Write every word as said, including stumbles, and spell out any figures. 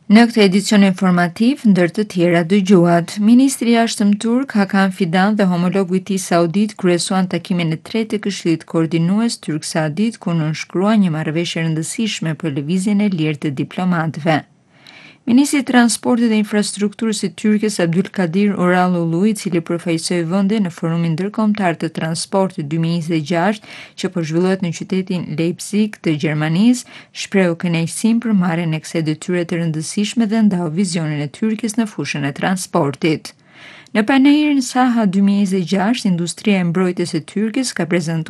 Në këtë edicion informativ, ndër të tjera dëgjuat, Ministri i Jashtëm turk Hakan Fidan dhe homologu i tij saudit kryesuan takimin e tretë të Këshillit Koordinues turk-saudit ku nënshkruan një marrëveshje rëndësishme për lëvizjen e lirë të diplomatëve. Ministri i Transportit dhe Infrastrukturës së Tyrkisë Abdulkadir Uralulu, i cili përfaqësoi vendin në Forumin Ndërkombëtar të Transportit dy mijë e njëzet e gjashtë që po zhvillohet në qytetin Leipzig të Gjermanisë, shprehu kënaqësinë për marrjen e kësaj detyre të rëndësishme dhe ndau vizionin e Tyrkisë në fushën e transportit. Në panairin Saha dy mijë e njëzet e gjashtë, industria e mbrojtjes së Tyrkisë ka prezantuar